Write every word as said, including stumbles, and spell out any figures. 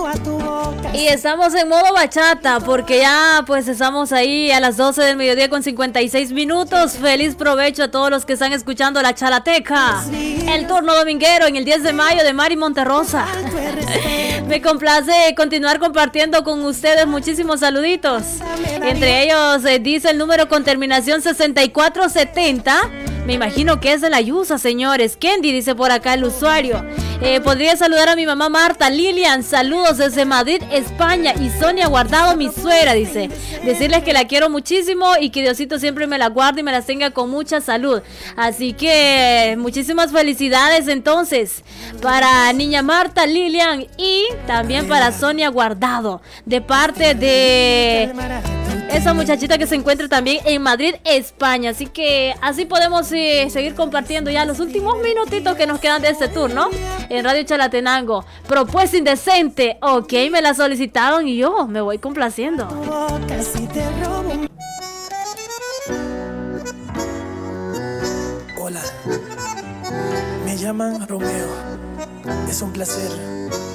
Y estamos en modo bachata porque ya pues estamos ahí a las doce del mediodía con cincuenta y seis minutos. Feliz provecho a todos los que están escuchando La Chalateca, el turno dominguero en el diez de mayo de Mari Monterrosa. Me complace continuar compartiendo con ustedes muchísimos saluditos. Entre ellos eh, dice el número con terminación sesenta y cuatro setenta. Me imagino que es de la Yusa, señores. Kendi dice por acá el usuario. Eh, podría saludar a mi mamá Marta Lilian. Saludos desde Madrid, España. Y Sonia Guardado, mi suegra, dice. Decirles que la quiero muchísimo y que Diosito siempre me la guarde y me las tenga con mucha salud. Así que muchísimas felicidades entonces para niña Marta Lilian y también para Sonia Guardado, de parte de esa muchachita que se encuentra también en Madrid, España. Así que así podemos eh, seguir compartiendo ya los últimos minutitos que nos quedan de este tour, ¿no? En Radio Chalatenango. Propuesta indecente. Ok, me la solicitaron y yo me voy complaciendo. Hola, me llaman Romeo. Es un placer